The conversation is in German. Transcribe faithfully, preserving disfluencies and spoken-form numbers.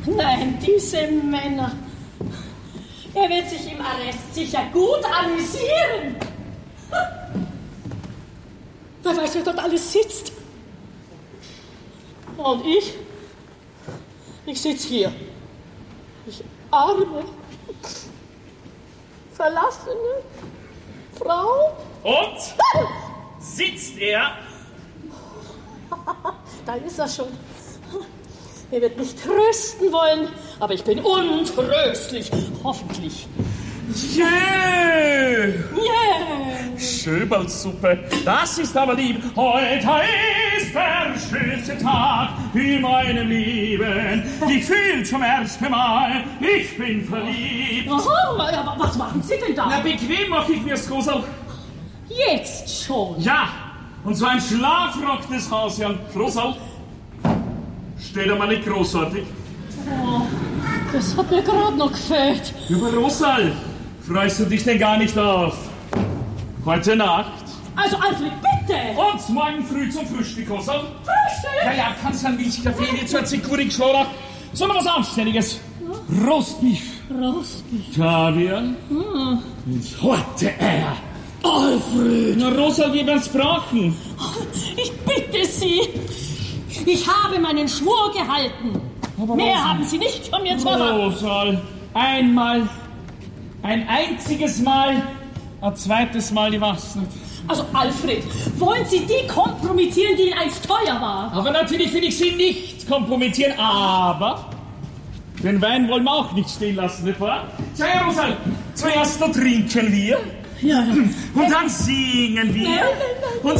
Nein, diese Männer. Er wird sich im Arrest sicher gut amüsieren. Wer weiß, wer dort alles sitzt. Und ich? Ich sitze hier. Ich arme, verlassene Frau. Und? Sitzt er? Da ist er schon. Er wird mich trösten wollen, aber ich bin untröstlich, hoffentlich. Jö! Yeah. Schöberlsuppe, das ist aber lieb. Heute ist der schönste Tag in meinem Leben. Ich fühl zum ersten Mal, ich bin verliebt. Aha, aber was machen Sie denn da? Na, bequem mach ich mir's, Großal. Jetzt schon? Ja, und so ein Schlafrock des Hausherrn. Großal, steht aber nicht großartig. Oh, das hat mir gerade noch gefällt. Aber Rosal, freust du dich denn gar nicht auf heute Nacht? Also, Alfred, bitte! Und morgen früh zum Frühstück, Rosal? Frühstück? Ja, ja, kannst du einen Milchkaffee, jetzt zur Zikurik-Schloder, sondern was Anständiges. Ja. Rostbeef. Rostbeef. Kaviar. Hm. Und heute Eier. Alfred! Na, Rosal, wir werden's brauchen. Ich bitte Sie, ich habe meinen Schwur gehalten. Aber mehr Rosal, haben Sie nicht von mir zu erwarten. Rosal, einmal, ein einziges Mal, ein zweites Mal, ich weiß nicht. Also, Alfred, wollen Sie die kompromittieren, die Ihnen einst teuer war? Aber natürlich will ich Sie nicht kompromittieren, aber den Wein wollen wir auch nicht stehen lassen, nicht wahr? Tja, ja, Rosal, zuerst noch trinken wir. Ja, ja. Und dann singen wir. Nein, nein, nein. Und